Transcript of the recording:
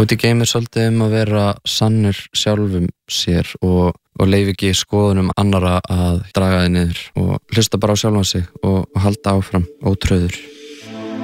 Út í geim svolítið að vera sannur sjálfum sér og leyfi ekki skoðunum annara að draga þig niður og hlusta bara á sjálfan sig og halda áfram ótröður.